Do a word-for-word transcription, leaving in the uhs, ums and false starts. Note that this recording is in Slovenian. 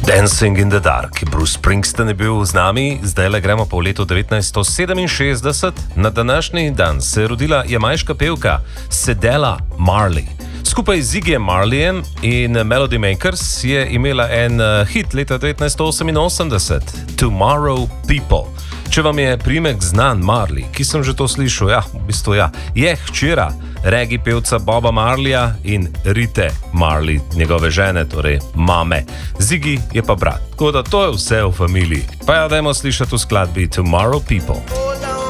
Dancing in the Dark. Bruce Springsteen je bil z nami, zdaj le gremo po letu devetnajststo sedeminšestdeset. Na današnji dan se je rodila jamajška pevka Cedella Marley. Skupaj z Ziggyjem Marleyjem in Melody Makers je imela en hit leta devetnajststo oseminosemdeset, Tomorrow People. Če vam je priimek znan Marley, ki sem že to slišal, ja, v bistvu ja, je hčera reggae pevca Boba Marleyja in Rite Marley, njegove žene, torej mame. Ziggy je pa brat, tako da to je vse v familiji. Pa ja, dajmo slišati v skladbi Tomorrow People.